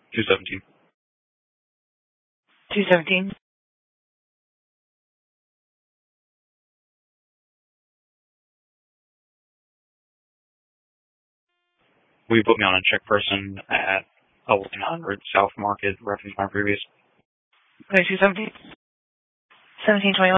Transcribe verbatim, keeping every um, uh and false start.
two seventeen. two seventeen. Will you put me on a check person at eleven hundred South Market, reference my previous? Okay, two seventeen. seventeen twenty-one.